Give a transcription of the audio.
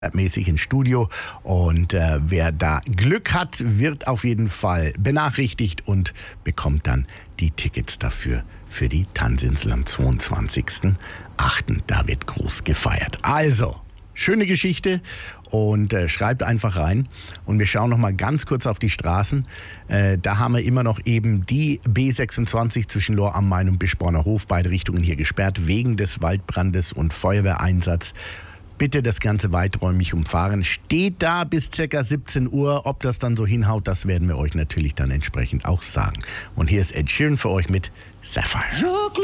mäßig ins Studio und wer da Glück hat, wird auf jeden Fall benachrichtigt und bekommt dann die Tickets dafür für die Tanzinsel am 22.08. Da wird groß gefeiert. Also, schöne Geschichte und schreibt einfach rein und wir schauen noch mal ganz kurz auf die Straßen. Da haben wir immer noch eben die B26 zwischen Lohr am Main und Bischborner Hof, beide Richtungen hier gesperrt wegen des Waldbrandes und Feuerwehreinsatz. Bitte das Ganze weiträumig umfahren. Steht da bis ca. 17 Uhr. Ob das dann so hinhaut, das werden wir euch natürlich dann entsprechend auch sagen. Und hier ist Ed Sheeran für euch mit Sapphire.